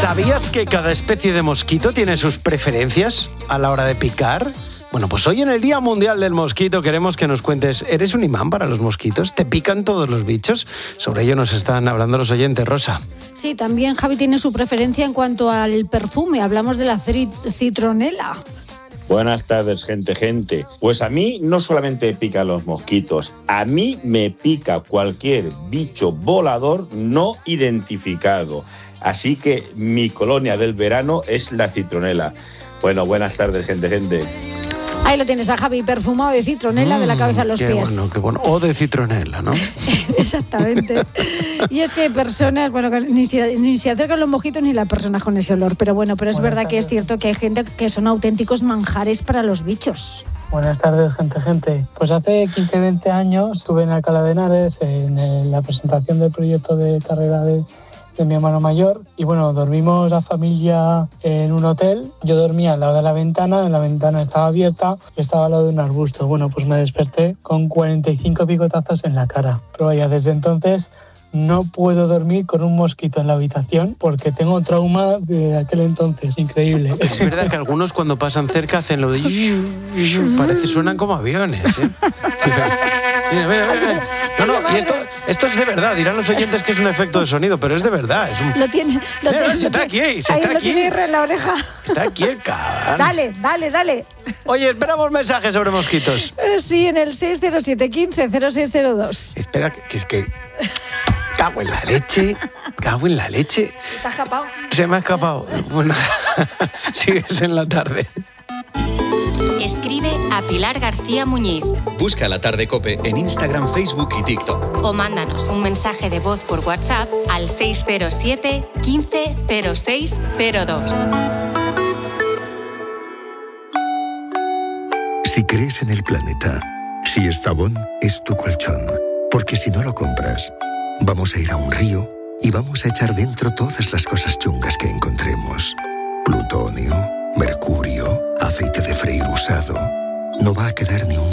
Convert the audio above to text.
¿Sabías que cada especie de mosquito tiene sus preferencias a la hora de picar? Bueno, pues hoy en el Día Mundial del Mosquito queremos que nos cuentes, ¿eres un imán para los mosquitos? ¿Te pican todos los bichos? Sobre ello nos están hablando los oyentes, Rosa. Sí, también Javi tiene su preferencia en cuanto al perfume. Hablamos de la citronela. Buenas tardes, gente. Pues a mí no solamente me pican los mosquitos, a mí me pica cualquier bicho volador no identificado. Así que mi colonia del verano es la citronela. Bueno, buenas tardes, gente. Ahí lo tienes a Javi, perfumado de citronela de la cabeza a los pies. Qué bueno. O de citronela, ¿no? Exactamente. Y es que hay personas, bueno, que ni se acercan los mosquitos ni las personas con ese olor. Pero es verdad que es cierto que hay gente que son auténticos manjares para los bichos. Buenas tardes, gente. Pues hace 15-20 años estuve en Alcalá de Henares en la presentación del proyecto de carrera de mi hermano mayor y dormimos la familia en un hotel. Yo dormía al lado de la ventana estaba abierta y estaba al lado de un arbusto. Pues me desperté con 45 picotazos en la cara. Pero vaya, desde entonces no puedo dormir con un mosquito en la habitación porque tengo trauma de aquel entonces, increíble. Es verdad que algunos cuando pasan cerca hacen lo de... suenan como aviones, ¿eh? Mira. No, y esto es de verdad. Dirán los oyentes que es un efecto de sonido, pero es de verdad. Lo tienes. Está aquí. Ahí lo tienes en la oreja. Está aquí el cabrón. Dale. Oye, esperamos mensajes sobre mosquitos. Sí, en el 607 15 0602. Espera, que es que... Cago en la leche. ¿Te has escapado? Se me ha escapado. Bueno, sigues en la tarde. Escribe a Pilar García Muñiz. Busca La Tarde COPE en Instagram, Facebook y TikTok. O mándanos un mensaje de voz por WhatsApp al 607 15 06 02. Si crees en el planeta, si Estavón es tu colchón, porque si no lo compras, vamos a ir a un río y vamos a echar dentro todas las cosas chungas que encontremos. Plutonio, mercurio, aceite de freír usado. No va a quedar ni un